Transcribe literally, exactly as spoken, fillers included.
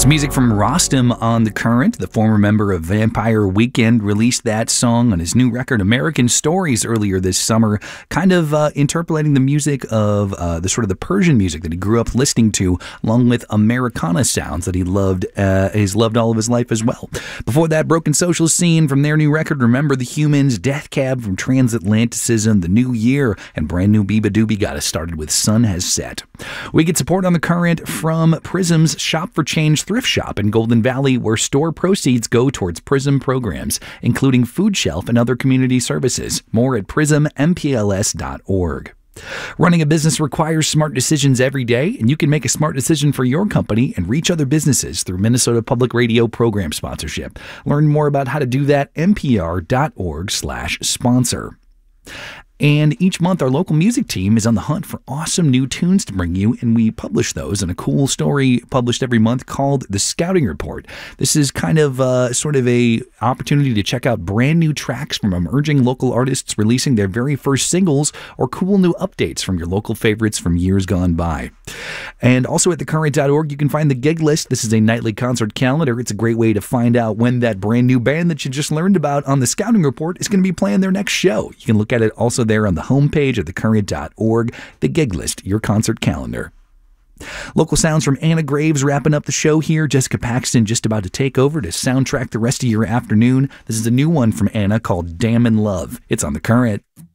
Some music from Rostam on The Current. The former member of Vampire Weekend released that song on his new record, American Stories, earlier this summer, kind of uh, interpolating the music of uh, the sort of the Persian music that he grew up listening to, along with Americana sounds that he loved, uh, he's loved all of his life as well. Before that, Broken Social Scene from their new record, Remember the Humans, Death Cab from Transatlanticism, The New Year, and brand new Biba Doobie got us started with Sun Has Set. We get support on The Current from Prism's Shop for Change thrift shop in Golden Valley, where store proceeds go towards Prism programs, including Food Shelf and other community services. More at prism m p l s dot org. Running a business requires smart decisions every day, and you can make a smart decision for your company and reach other businesses through Minnesota Public Radio program sponsorship. Learn more about how to do that at n p r dot org slash sponsor. And each month, our local music team is on the hunt for awesome new tunes to bring you, and we publish those in a cool story published every month called The Scouting Report. This is kind of uh, sort of a opportunity to check out brand new tracks from emerging local artists releasing their very first singles, or cool new updates from your local favorites from years gone by. And also at the current dot org, you can find the gig list. This is a nightly concert calendar. It's a great way to find out when that brand new band that you just learned about on The Scouting Report is going to be playing their next show. You can look at it also there on the homepage of the current dot org, the gig list, your concert calendar. Local sounds from Anna Graves wrapping up the show here. Jessica Paxton just about to take over to soundtrack the rest of your afternoon. This is a new one from Anna called Damn in Love. It's on The Current.